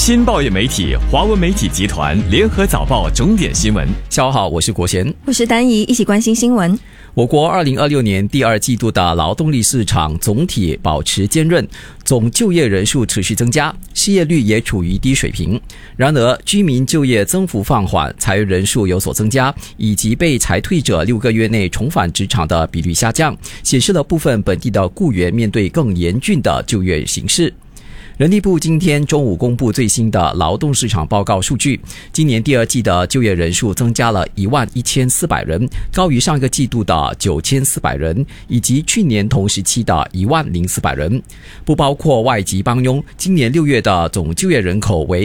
新报业媒体华文媒体集团联合早报重点新闻。 下午好，我是国贤， 我是丹怡，一起关心新闻。 我国2026年第二季度的劳动力市场总体保持坚韧，总就业人数持续增加，失业率也处于低水平。然而，居民就业增幅放缓，裁员人数有所增加，以及被裁退者6个月内重返职场的比率下降，显示了部分本地的雇员面对更严峻的就业形势。人力部今天中午公布最新的劳动市场报告数据，今年第二季的就业人数增加了11400人，高于上一个季度的9400人，以及去年同时期的10400人。不包括外籍帮佣，今年6月的总就业人口为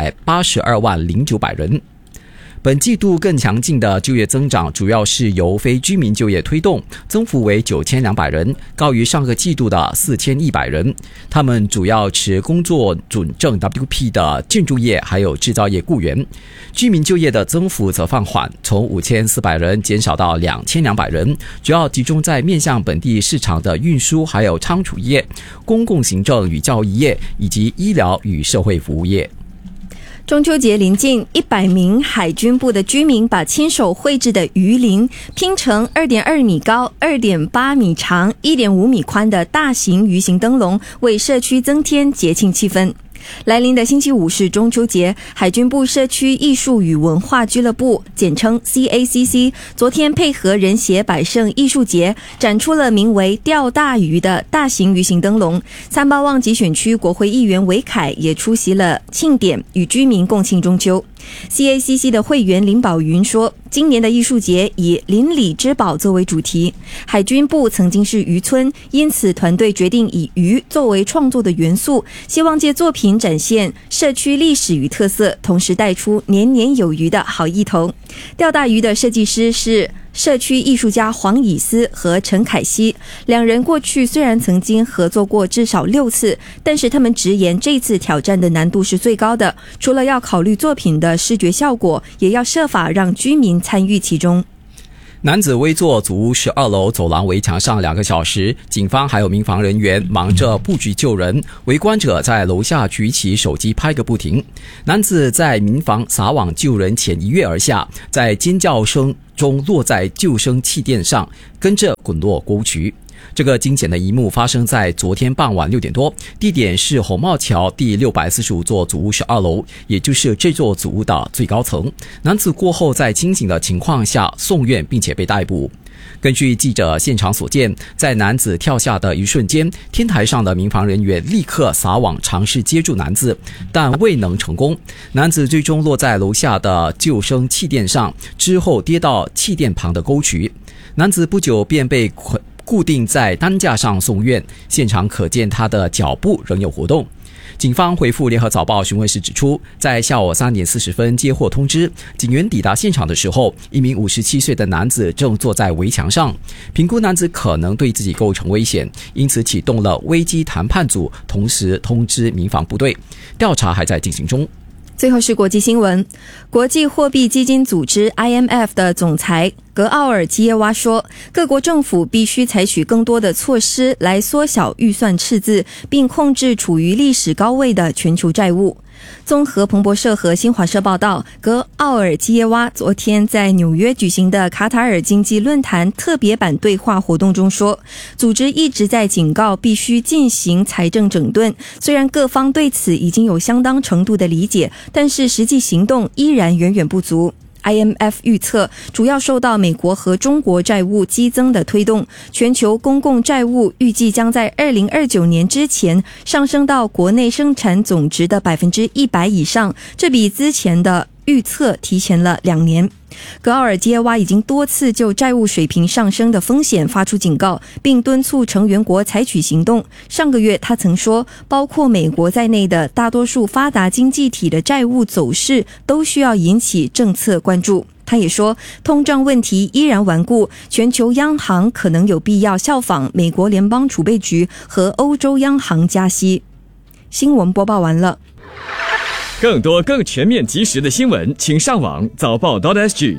3820900人。本季度更强劲的就业增长主要是由非居民就业推动，增幅为9200人，高于上个季度的4100人。他们主要持工作准证 WP 的建筑业还有制造业雇员。居民就业的增幅则放缓，从5400人减少到2200人，主要集中在面向本地市场的运输还有仓储业、公共行政与教育业以及医疗与社会服务业。 中秋节临近，100名海军部的居民把亲手绘制的鱼鳞拼成2.2米高、2.8米长、1.5米宽的大型鱼形灯笼，为社区增添节庆气氛。来临的星期五是中秋节，海军部社区艺术与文化俱乐部简称 CACC 昨天配合人协百盛艺术节展出了名为钓大鱼的大型鱼形灯笼。三巴旺集选区国会议员韦凯也出席了庆典，与居民共庆中秋。CACC 的会员林宝云说，今年的艺术节以邻里之宝作为主题，海军部曾经是渔村，因此团队决定以鱼作为创作的元素，希望借作品展现社区历史与特色，同时带出年年有余的好意头。钓大鱼的设计师是社区艺术家黄以思和陈凯希，两人过去虽然曾经合作过至少6次，但是他们直言这次挑战的难度是最高的，除了要考虑作品的视觉效果，也要设法让居民参与其中。 男子危坐祖屋12楼走廊围墙上2个小时，警方还有民防人员忙着布局救人，围观者在楼下举起手机拍个不停。男子在民防撒网救人前一跃而下，在尖叫声中落在救生气垫上，跟着滚落沟渠。这个惊险的一幕发生在昨天傍晚6点多，地点是红帽桥第645座祖屋12楼，也就是这座祖屋的最高层。男子过后在清醒的情况下送院，并且被逮捕。根据记者现场所见，在男子跳下的一瞬间，天台上的民防人员立刻撒网尝试接住男子，但未能成功。男子最终落在楼下的救生气垫上，之后跌到气垫旁的沟渠。男子不久便被固定在担架上送院，现场可见他的脚部仍有活动。警方回复联合早报询问时指出，在下午3点40分接获通知，警员抵达现场的时候，一名57岁的男子正坐在围墙上，评估男子可能对自己构成危险，因此启动了危机谈判组，同时通知民防部队，调查还在进行中。 最后是国际新闻，国际货币基金组织 IMF 的总裁格奥尔基耶娃说，各国政府必须采取更多的措施来缩小预算赤字，并控制处于历史高位的全球债务。综合彭博社和新华社报道，格奥尔基耶娃昨天在纽约举行的卡塔尔经济论坛特别版对话活动中说，组织一直在警告必须进行财政整顿，虽然各方对此已经有相当程度的理解，但是实际行动依然远远不足。IMF 预测，主要受到美国和中国债务激增的推动，全球公共债务预计将在2029年之前上升到国内生产总值的100%以上，这比之前的预测提前了2年。格奥尔基耶娃已经多次就债务水平上升的风险发出警告，并敦促成员国采取行动。上个月他曾说，包括美国在内的大多数发达经济体的债务走势都需要引起政策关注。他也说，通胀问题依然顽固，全球央行可能有必要效仿美国联邦储备局和欧洲央行加息。新闻播报完了。 更多更全面及时的新闻，请上网早报 .sg。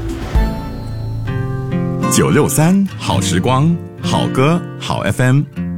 963好时光，好歌好 FM。